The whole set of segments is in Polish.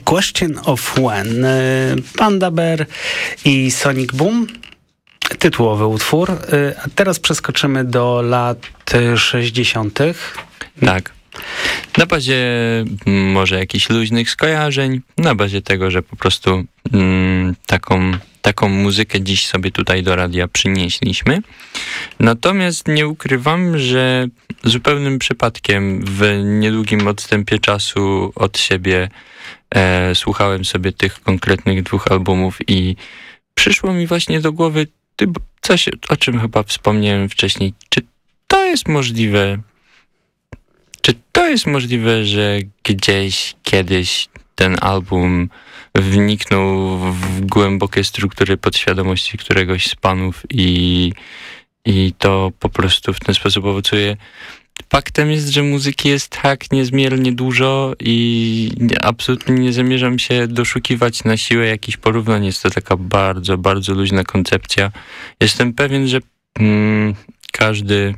Question of When. Panda Bear i Sonic Boom. Tytułowy utwór. A teraz przeskoczymy do lat 60. Tak. Na bazie może jakichś luźnych skojarzeń, na bazie tego, że po prostu taką muzykę dziś sobie tutaj do radia przynieśliśmy. Natomiast nie ukrywam, że zupełnym przypadkiem w niedługim odstępie czasu od siebie słuchałem sobie tych konkretnych 2 albumów i przyszło mi właśnie do głowy coś, o czym chyba wspomniałem wcześniej. Czy to jest możliwe? Czy to jest możliwe, że gdzieś, kiedyś ten album wniknął w głębokie struktury podświadomości któregoś z panów i to po prostu w ten sposób owocuje? Faktem jest, że muzyki jest tak niezmiernie dużo i absolutnie nie zamierzam się doszukiwać na siłę jakichś porównań. Jest to taka bardzo, bardzo luźna koncepcja. Jestem pewien, że każdy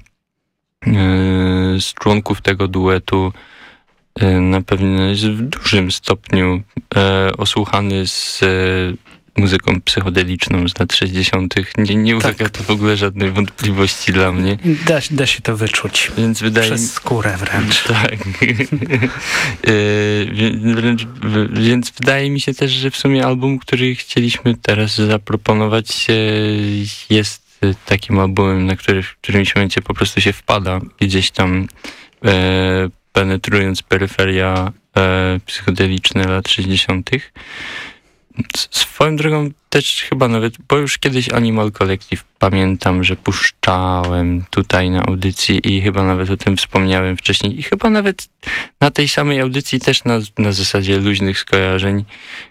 z członków tego duetu na pewno jest w dużym stopniu osłuchany z muzyką psychodeliczną z lat 60. Nie ulega to w ogóle żadnej wątpliwości dla mnie. Da się to wyczuć. Więc przez skórę wręcz. Tak. Więc wydaje mi się też, że w sumie album, który chcieliśmy teraz zaproponować, jest takim albumem, na który w którymś momencie po prostu się wpada gdzieś tam penetrując peryferia psychodeliczne lat 60. Swoją drogą też chyba nawet, bo już kiedyś Animal Collective pamiętam, że puszczałem tutaj na audycji i chyba nawet o tym wspomniałem wcześniej i chyba nawet na tej samej audycji też na zasadzie luźnych skojarzeń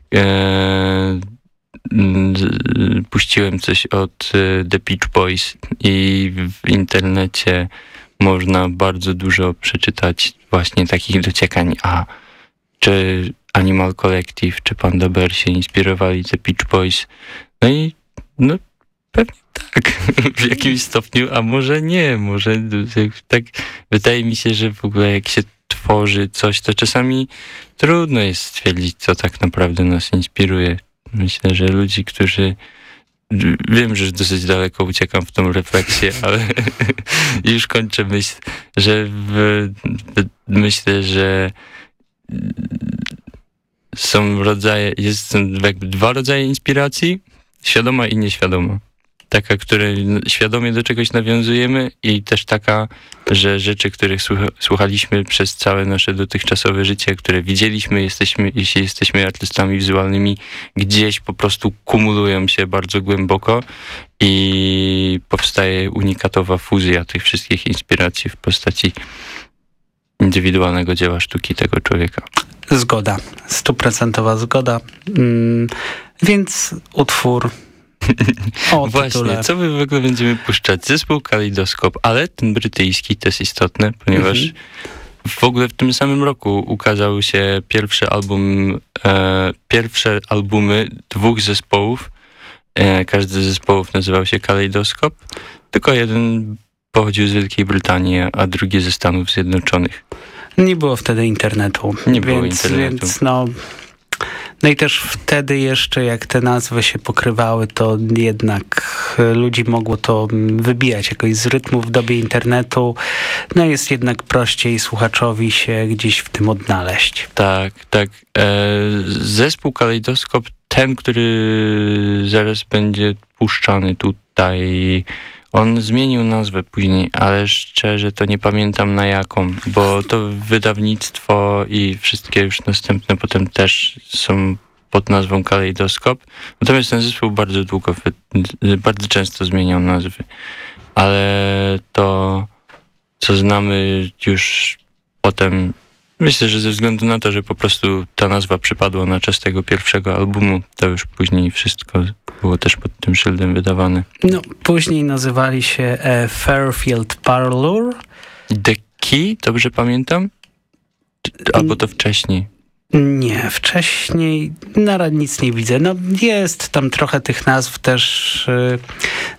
puściłem coś od The Beach Boys i w internecie można bardzo dużo przeczytać właśnie takich dociekań, czy Animal Collective, czy Panda Bear się inspirowali The Beach Boys. No pewnie tak, w jakimś stopniu, a może nie, może tak. Wydaje mi się, że w ogóle jak się tworzy coś, to czasami trudno jest stwierdzić, co tak naprawdę nas inspiruje. Myślę, że ludzi, którzy... Wiem, że dosyć daleko uciekam w tą refleksję, ale już kończę myśl, że myślę, że jest jakby 2 rodzaje inspiracji, świadoma i nieświadoma. Taka, której świadomie do czegoś nawiązujemy i też taka, że rzeczy, których słuchaliśmy przez całe nasze dotychczasowe życie, które widzieliśmy, jeśli jesteśmy artystami wizualnymi, gdzieś po prostu kumulują się bardzo głęboko i powstaje unikatowa fuzja tych wszystkich inspiracji w postaci indywidualnego dzieła sztuki tego człowieka. Zgoda, 100% zgoda. Więc utwór Właśnie, co my w ogóle będziemy puszczać? Zespół Kalejdoskop, ale ten brytyjski to jest istotne, ponieważ w ogóle w tym samym roku ukazał się pierwsze albumy 2 zespołów. Każdy z zespołów nazywał się Kalejdoskop, tylko jeden pochodził z Wielkiej Brytanii, a drugi ze Stanów Zjednoczonych. Nie było wtedy internetu. Więc no i też wtedy jeszcze, jak te nazwy się pokrywały, to jednak ludzi mogło to wybijać jakoś z rytmu w dobie internetu. No jest jednak prościej słuchaczowi się gdzieś w tym odnaleźć. Tak. Zespół Kalejdoskop, ten, który zaraz będzie puszczany tutaj, on zmienił nazwę później, ale szczerze to nie pamiętam na jaką, bo to wydawnictwo i wszystkie już następne potem też są pod nazwą Kalejdoskop. Natomiast ten zespół bardzo często zmieniał nazwy. Ale to, co znamy już potem, myślę, że ze względu na to, że po prostu ta nazwa przypadła na czas tego pierwszego albumu, to już później wszystko było też pod tym szyldem wydawane. No, później nazywali się Fairfield Parlour. The Key, dobrze pamiętam? Albo to wcześniej? Nie, wcześniej nic nie widzę. No jest tam trochę tych nazw też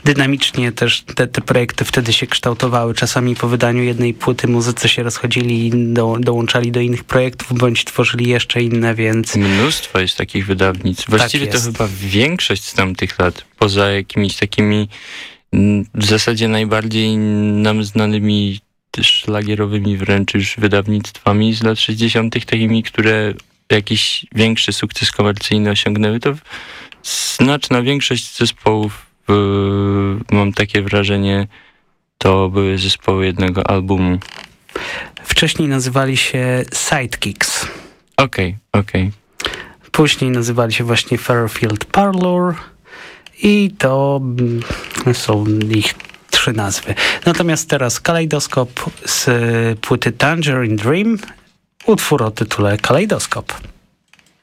dynamicznie też te projekty wtedy się kształtowały. Czasami po wydaniu jednej płyty muzycy się rozchodzili i dołączali do innych projektów, bądź tworzyli jeszcze inne, więc... Mnóstwo jest takich wydawnictw. Właściwie tak to chyba większość z tamtych lat, poza jakimiś takimi w zasadzie najbardziej nam znanymi szlagierowymi wręcz już wydawnictwami z lat 60., takimi, które jakiś większy sukces komercyjny osiągnęły, to znaczna większość zespołów, mam takie wrażenie, to były zespoły jednego albumu. Wcześniej nazywali się Sidekicks. Okej. Później nazywali się właśnie Fairfield Parlour i to są ich 3 nazwy. Natomiast teraz Kalejdoskop z płyty Tangerine Dream, utwór o tytule Kalejdoskop.